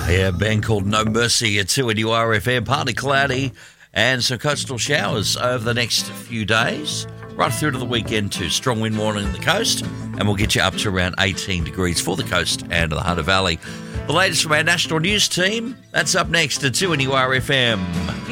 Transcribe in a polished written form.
Yeah, a band called No Mercy at 2NURFM, partly cloudy and some coastal showers over the next few days, right through to the weekend too. Strong wind warning on the coast, and we'll get you up to around 18 degrees for the coast and the Hunter Valley. The latest from our national news team, that's up next at 2NURFM.